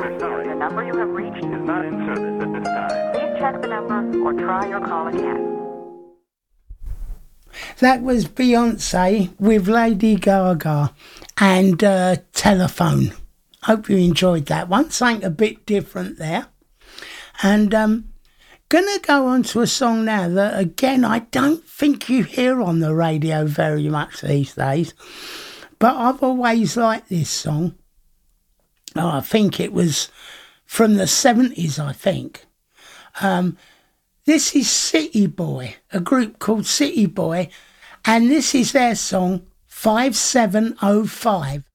We're sorry. The number you have reached Is not in service at this time. Please check the number or try your call again. That was Beyonce with Lady Gaga and Telephone. Hope you enjoyed that one. Something a bit different there. And gonna go on to a song now that, again, I don't think you hear on the radio very much these days. But I've always liked this song. Oh, I think it was from the 70s, I think. This is City Boy, a group called City Boy, and this is their song 5705.